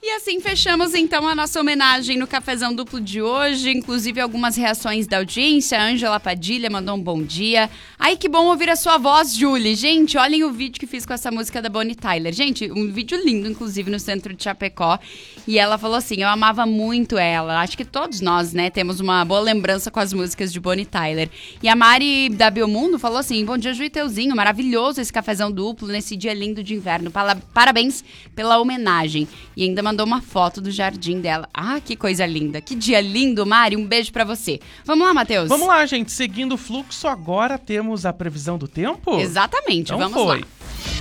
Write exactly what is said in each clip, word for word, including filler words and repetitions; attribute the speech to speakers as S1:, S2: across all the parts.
S1: E assim fechamos então a nossa homenagem no Cafezão Duplo de hoje, inclusive algumas reações da audiência. A Ângela Padilha mandou um bom dia. Ai, que bom ouvir a sua voz, Julie. Gente, olhem o vídeo que fiz com essa música da Bonnie Tyler. Gente, um vídeo lindo, inclusive, no centro de Chapecó. E ela falou assim, eu amava muito ela. Acho que todos nós, né, temos uma boa lembrança com as músicas de Bonnie Tyler. E a Mari da Biomundo falou assim, bom dia, Ju e Teuzinho, maravilhoso esse Cafezão Duplo nesse dia lindo de inverno. Parabéns pela homenagem. E ainda mandou uma foto do jardim dela. Ah, que coisa linda. Que dia lindo, Mari. Um beijo pra você. Vamos lá, Matheus?
S2: Vamos lá, gente. Seguindo o fluxo, agora temos a previsão do tempo?
S1: Exatamente.
S2: Então
S1: vamos
S2: foi.
S1: lá.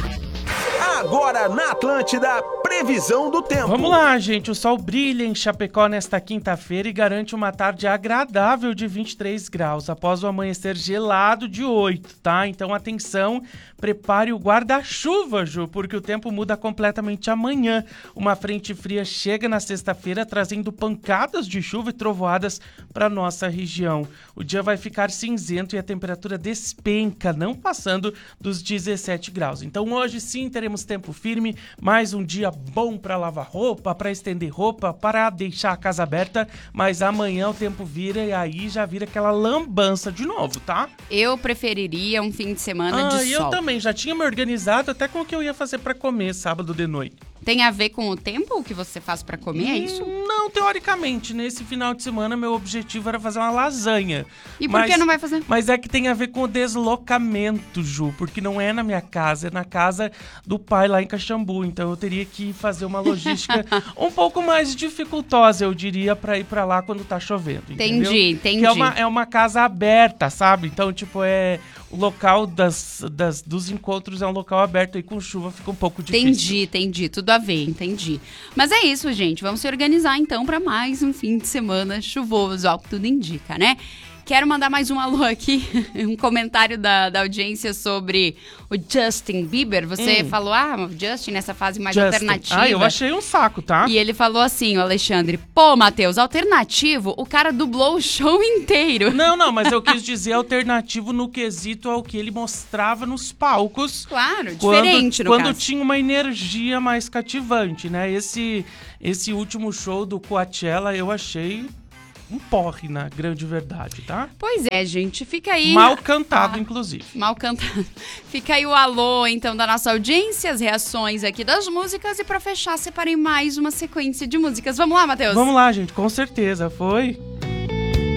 S3: Agora na Atlântida, previsão do tempo.
S2: Vamos lá, gente. O sol brilha em Chapecó nesta quinta-feira e garante uma tarde agradável de vinte e três graus, após o amanhecer gelado de oito, tá? Então, atenção, prepare o guarda-chuva, Ju, porque o tempo muda completamente amanhã. Uma frente fria chega na sexta-feira, trazendo pancadas de chuva e trovoadas para nossa região. O dia vai ficar cinzento e a temperatura despenca, não passando dos dezessete graus. Então, hoje sim, teremos tempo firme, mais um dia bom para lavar roupa, para estender roupa, para deixar a casa aberta, mas amanhã o tempo vira e aí já vira aquela lambança de novo, tá?
S1: Eu preferiria um fim de semana
S2: ah,
S1: de
S2: eu
S1: sol.
S2: também, já tinha me organizado até com o que eu ia fazer para comer sábado de noite.
S1: Tem a ver com o tempo que você faz pra comer, é isso?
S2: Não, teoricamente. Nesse final de semana, meu objetivo era fazer uma lasanha.
S1: E por
S2: mas,
S1: que não vai fazer?
S2: Mas é que tem a ver com o deslocamento, Ju. Porque não é na minha casa, é na casa do pai lá em Caxambu. Então eu teria que fazer uma logística um pouco mais dificultosa, eu diria, pra ir pra lá quando tá chovendo.
S1: Entendi,
S2: entendeu?
S1: entendi.
S2: Que é uma, é uma casa aberta, sabe? Então, tipo, é... O local das, das, dos encontros é um local aberto e com chuva fica um pouco difícil.
S1: Entendi, entendi. Tudo a ver, entendi. Mas é isso, gente. Vamos se organizar, então, para mais um fim de semana chuvoso, ao que tudo indica, né? Quero mandar mais um alô aqui, um comentário da, da audiência sobre o Justin Bieber. Você hum. falou, ah, o Justin nessa fase mais
S2: Justin.
S1: alternativa.
S2: Ah, eu achei um saco, tá?
S1: E ele falou assim, o Alexandre, pô, Matheus, alternativo, o cara dublou o show inteiro.
S2: Não, não, mas eu quis dizer alternativo no quesito ao que ele mostrava nos palcos.
S1: Claro,
S2: quando,
S1: diferente no
S2: Quando
S1: caso.
S2: tinha uma energia mais cativante, né? Esse, esse último show do Coachella eu achei... um porre, na grande verdade, tá?
S1: Pois é, gente, fica aí...
S2: Mal cantado,
S1: ah,
S2: inclusive.
S1: Mal cantado. Fica aí o alô, então, da nossa audiência, as reações aqui das músicas. E pra fechar, separei mais uma sequência de músicas. Vamos lá, Matheus?
S2: Vamos lá, gente, com certeza, foi...